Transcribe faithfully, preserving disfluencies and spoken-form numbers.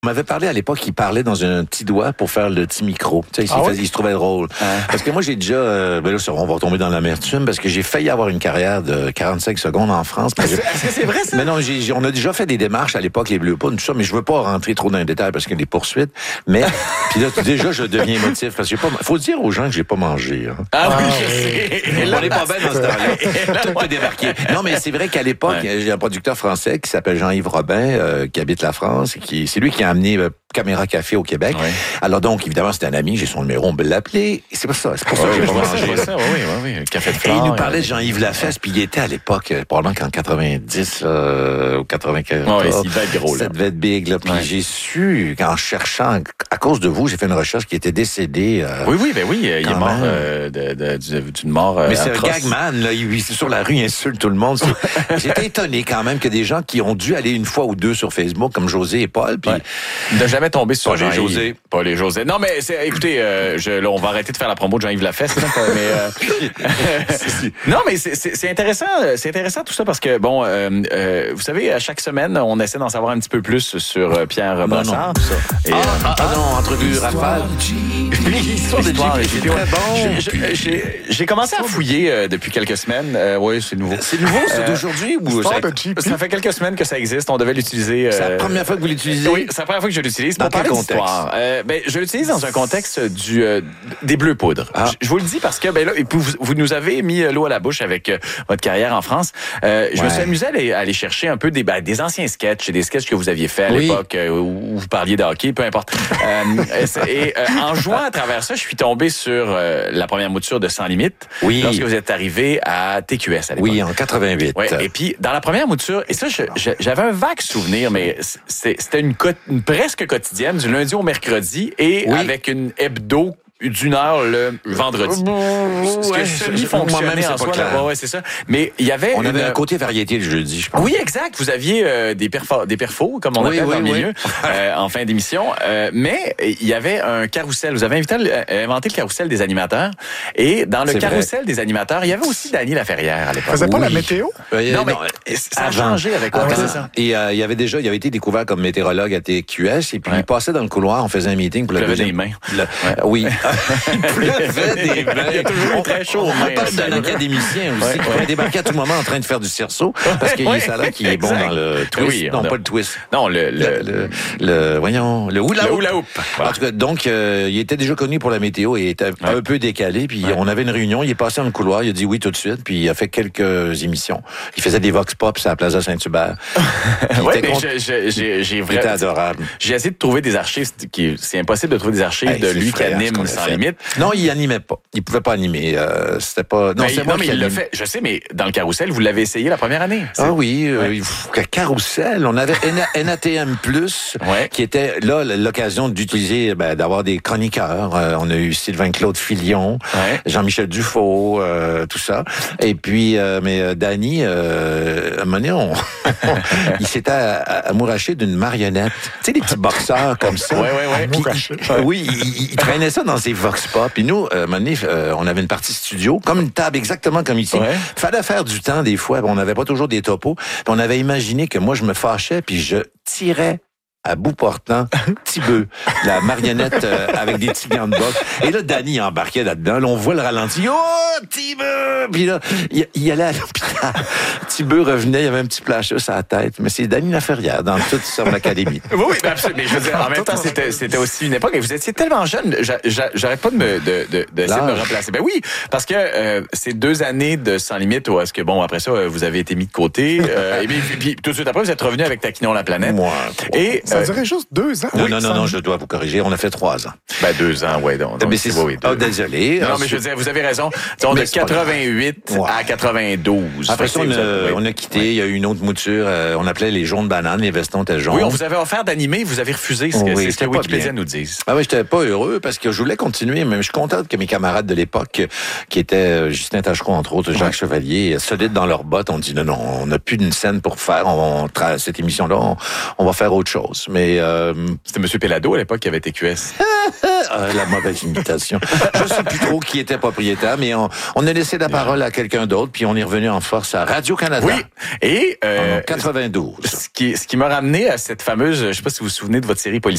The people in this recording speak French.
On m'avait parlé à l'époque, il parlait dans un petit doigt pour faire le petit micro. Tu sais, il, Ah faisait, oui? il se trouvait drôle. Ah. Parce que moi, j'ai déjà... Euh, ben là, on va retomber dans l'amertume parce que j'ai failli avoir une carrière de quarante-cinq secondes en France. Est-ce que c'est vrai, ça? Mais non, j'ai, j'ai, on a déjà fait des démarches à l'époque, les Bleus Poudres, tout ça, mais je veux pas rentrer trop dans les détails parce qu'il y a des poursuites. Mais, puis là, déjà, je deviens émotif parce que j'ai pas... Faut dire aux gens que j'ai pas mangé. Hein. Ah oui, je sais. On n'est pas bien dans ce temps-là. Tout peut débarquer. Non, mais c'est vrai qu'à l'époque, ouais. j'ai un producteur français qui s'appelle Jean-Yves Robin, euh, qui habite la France, et qui, c'est lui qui a amené euh, Caméra Café au Québec. Ouais. Alors donc, évidemment, c'était un ami, j'ai son numéro, on peut l'appeler. C'est pas ça, c'est pour ça que j'ai pas mangé. Ça, oui, oui, oui. Café de flore. Et il nous parlait de Jean-Yves Lafesse, puis il était à l'époque, probablement qu'en quatre-vingt-dix euh, ou quatre-vingt-quatorze. Oui, il devait être gros, là. Ça devait être big, là. Puis ouais. j'ai su, en cherchant, à cause de vous, j'ai fait une recherche qui était décédé. Euh, oui, oui, ben oui, il est mort euh, de, de, d'une mort euh, Mais c'est atroce. un gagman, là. Il, sur la rue, il insulte tout le monde. J'étais étonné quand même que des gens qui ont dû aller une fois ou deux sur Facebook, comme José et Paul, puis... Ouais. De jamais tomber sur Jean-Yves. José. Pas les José. Non, mais c'est, écoutez, euh, je, là, on va arrêter de faire la promo de Jean-Yves Lafesse. Là, mais, euh, non, mais c'est, c'est, c'est intéressant. C'est intéressant tout ça parce que, bon, euh, euh, vous savez, à chaque semaine, on essaie d'en savoir un petit peu plus sur euh, Pierre Brassard. Non, non, et, ah, euh, ah, ah non, entrevue rafale. L'histoire de J P, c'est très bon. J'ai, j'ai, j'ai commencé à fouiller euh, depuis quelques semaines. Euh, oui, c'est nouveau. C'est nouveau, c'est d'aujourd'hui ou ça, ça fait quelques semaines que ça existe. On devait l'utiliser. Euh, c'est la première fois que vous l'utilisez? Oui, c'est la première fois que je l'utilise. Dans pour quel contexte? Euh, ben, je l'utilise dans un contexte du euh, des Bleus Poudres. Ah. Je, je vous le dis parce que ben là, vous, vous nous avez mis l'eau à la bouche avec euh, votre carrière en France. Euh, je ouais. me suis amusé à aller, à aller chercher un peu des, ben, des anciens sketchs, des sketchs que vous aviez fait à oui. l'époque euh, où vous parliez de hockey, peu importe. euh, et euh, en jouant à travers ça, je suis tombé sur euh, la première mouture de Sans Limite. Oui. Lorsque vous êtes arrivé à T Q S à l'époque. Oui, en quatre-vingt-huit. Ouais, et puis dans la première mouture, et ça, je, je, j'avais un vague souvenir, mais c'était une, une presque quotidienne du lundi au mercredi et oui. avec une hebdo d'une heure le vendredi. Bon, ce ouais, que semi-fonctionnait en soi. Là, ouais, c'est ça. Mais il y avait... On une... avait un côté variété le jeudi, je pense. Oui, exact. Vous aviez euh, des, perfo- des perfos, comme on oui, appelle oui, dans le milieu, oui. euh, en fin d'émission. Euh, mais il y avait un carrousel. Vous avez invité, euh, inventé le carrousel des animateurs. Et dans le c'est carrousel vrai. des animateurs, il y avait aussi Dany Laferrière à l'époque. Faisait pas oui. la météo? Euh, non, mais non, ça a changé avec quoi, c'est ça. Et euh, il y avait déjà, il avait été découvert comme météorologue à T Q S. Et puis, ouais. il passait dans le couloir, on faisait un meeting pour le deuxième... des mains. Le... Ouais. Oui. Des bains. Il y a toujours eu très chaud. On parle d'un académicien aussi ouais, qui pourrait débarquer à tout moment en train de faire du cerceau parce qu'il est ça là qui est bon dans le twist. Oui, non, a... pas le twist. Non, le... Le, le, le voyons, le hula hoop. hula hoop. En tout cas, donc, euh, il était déjà connu pour la météo et il était ouais. un peu décalé. Puis ouais. on avait une réunion, il est passé dans le couloir, il a dit oui tout de suite, puis il a fait quelques émissions. Il faisait des vox pop à la Plaza Saint-Hubert. Oui, mais contre... j'ai, j'ai, j'ai vraiment... C'était adorable. J'ai essayé de trouver des archives, qui... c'est impossible de trouver des archives hey, de lui qui anime Sans Limite. Non, il animait pas. Il pouvait pas animer. Euh, c'était pas. Non, mais, c'est non, moi mais qui il l'a fait. Je sais, mais dans le carrousel, vous l'avez essayé la première année. C'est... Ah oui, ouais. euh, carrousel. On avait N A T M plus, ouais. qui était là l'occasion d'utiliser, ben, d'avoir des chroniqueurs. Euh, on a eu Sylvain Claude Filion, ouais. Jean-Michel Dufault, euh, tout ça. Et puis, euh, mais euh, Dany, euh, à un moment donné, on, il s'était amouraché d'une marionnette. Tu sais, des petits boxeurs comme ça. Ouais, ouais, ouais. Puis, il, oui, il, il traînait ça dans ses vox pop. Puis nous, euh, à un moment donné, euh, on avait une partie studio, comme une table exactement comme ici. Ouais. Fallait faire du temps des fois, on n'avait pas toujours des topos. Puis on avait imaginé que moi je me fâchais puis je tirais à bout portant, petit bœuf, la marionnette euh, avec des petits gants de boxe. Et là, Dany embarquait là-dedans. Là, on voit le ralenti. Oh, petit bœuf! Puis là, il, il allait à l'hôpital. Petit bœuf revenait, il y avait un petit plâcheux sur la tête. Mais c'est Dany Laferrière dans toute sur l'académie. Oui, oui, absolument. Mais je veux dire, en même temps, c'était, c'était aussi une époque. Et vous étiez tellement jeune. J'a, j'a, j'arrête pas de me, de, de, de, de me remplacer. Ben oui, parce que euh, c'est deux années de Sans Limite où est-ce que, bon, après ça, vous avez été mis de côté. Euh, et puis, puis, tout de suite après, vous êtes revenu avec Taquinons la planète. Moi. Et ça durait juste deux ans. Non, oui, non, non, non, je dois vous corriger. On a fait trois ans. Ben, deux ans, ouais, donc. donc mais c'est, oui, oui, oh, désolé. Non, mais je veux dire, vous avez raison. Disons, de quatre-vingt-huit ouais. à quatre-vingt-douze. Après ça, on a, avez... on a quitté. Ouais. Il y a eu une autre mouture. Euh, on appelait les jaunes bananes. Les vestons étaient jaunes. Oui, on vous avait offert d'animer. Vous avez refusé. Ce que, oui, c'est ce que Wikipédia nous dit. Ah oui, j'étais pas heureux parce que je voulais continuer, mais je suis content que mes camarades de l'époque, qui étaient Justin Tachereau, entre autres, Jacques ouais. Chevalier, solides dans leurs bottes, on dit non, non, on n'a plus d'une scène pour faire. On, on, cette émission-là, on, on va faire autre chose. pense, mais... Euh... C'était M. Pellado, à l'époque, qui avait été Q S. Ah, la mauvaise imitation. Je sais plus trop qui était propriétaire, mais on, on a laissé la parole à quelqu'un d'autre, puis on est revenu en force à Radio-Canada. Oui, et... Euh, en quatre-vingt-douze. Ce qui, ce qui m'a ramené à cette fameuse... Je sais pas si vous vous souvenez de votre série policière